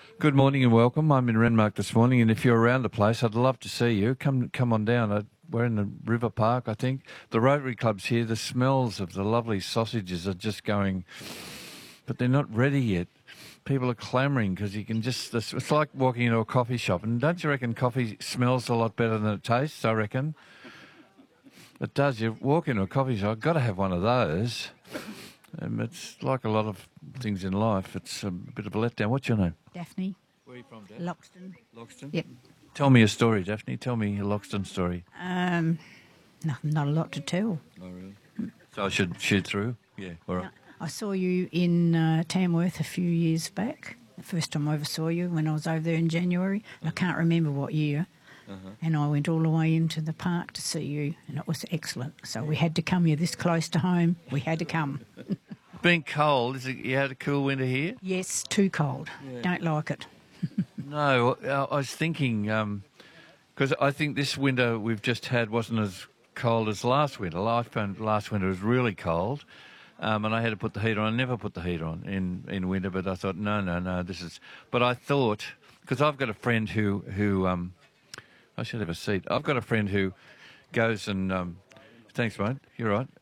Good morning and welcome. I'm in Renmark this morning, and if you're around the place, I'd love to see you. Come on down. We're in the River Park, I think. The Rotary Club's here. The smells of the lovely sausages are just going, but they're not ready yet. People are clamouring because you can just, it's like walking into a coffee shop. And don't you reckon coffee smells a lot better than it tastes, I reckon? It does. You walk into a coffee shop, I've got to have one of those. It's like a lot of things in life. It's a bit of a letdown. What's your name? Daphne. Where are you from, Dad? Loxton. Loxton? Yep. Tell me a story, Daphne. Tell me your Loxton story. Not a lot to tell. Oh, really? So I should shoot through? Yeah, all right. I saw you in Tamworth a few years back. The first time I ever saw you when I was over there in January. I can't remember what year. And I went all the way into the park to see you, and it was excellent. So we had to come here this close to home. We had to come. Being cold, you had a cool winter here? Yes, too cold. Yeah. Don't like it. No, I was thinking, because I think this winter we've just had wasn't as cold as last winter. I found last winter was really cold, and I had to put the heater on. I never put the heater on in winter, but I thought, no, this is... But I thought, because I've got a friend who I should have a seat. I've got a friend who goes and... thanks, mate. You're right.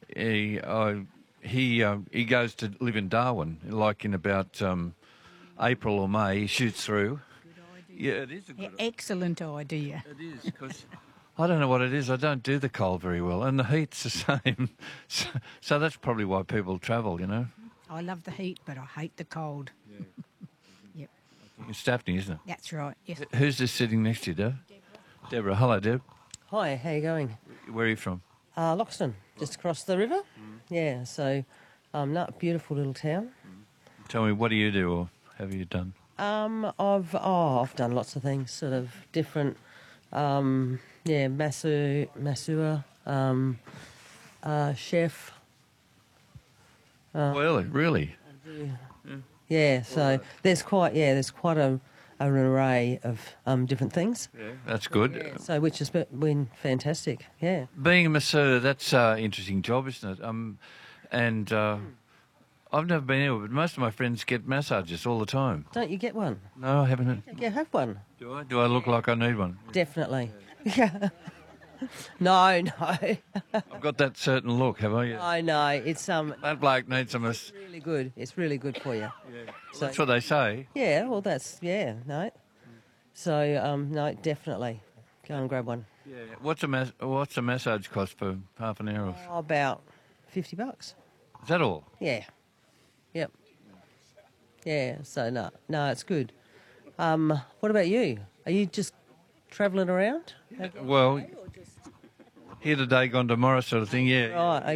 He goes to live in Darwin, like in about April or May. He shoots through. Yeah, it is a good idea. Excellent idea. It is, because I don't know what it is. I don't do the cold very well, and the heat's the same. So that's probably why people travel, you know. I love the heat, but I hate the cold. Yeah. Yep. It's Daphne, isn't it? That's right, yes. Who's this sitting next to you, Deb? Deborah. Hello, Deb. Hi, how you going? Where are you from? Loxton, just across the river. Yeah, so beautiful little town. Tell me, what do you do, or have you done? I've done lots of things, sort of different. Masseur, chef. Really? Yeah, so there's quite an array of different things. Yeah, that's good. Yeah, so which has been fantastic. Yeah. Being a masseur, that's an interesting job, isn't it? I've never been able, but most of my friends get massages all the time. Don't you get one? No, I haven't. Yeah, have one. Do I? Do I look like I need one? Definitely. Yeah. No. I've got that certain look, have I? Yeah. I know. It's that bloke needs some. It's really good. It's really good for you. Yeah. Well, so, that's what they say. Yeah. Well, no. So no, definitely go and grab one. Yeah. What's a massage cost for half an hour? About $50. Is that all? Yeah. Yep. Yeah. So no, it's good. What about you? Are you just travelling around? Well, here today, gone tomorrow, sort of thing. Yeah. Right.